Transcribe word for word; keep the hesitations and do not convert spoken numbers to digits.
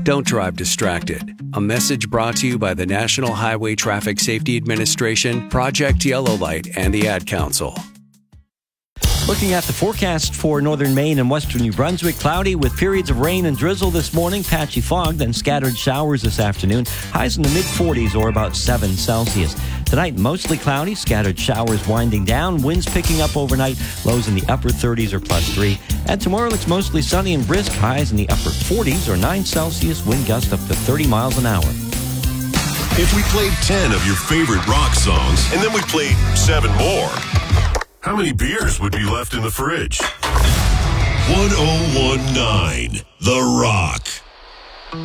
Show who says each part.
Speaker 1: Don't drive distracted. A message brought to you by the National Highway Traffic Safety Administration, Project Yellow Light, and the Ad Council.
Speaker 2: Looking at the forecast for northern Maine and western New Brunswick, cloudy with periods of rain and drizzle this morning, patchy fog, then scattered showers this afternoon. Highs in the mid forties or about seven Celsius. Tonight, mostly cloudy, scattered showers winding down, winds picking up overnight, lows in the upper thirties or plus three. And tomorrow looks mostly sunny and brisk, highs in the upper forties or nine Celsius, wind gust up to thirty miles an hour.
Speaker 3: If we played ten of your favorite rock songs and then we played seven more, how many beers would be left in the fridge? one oh one point nine The Rock.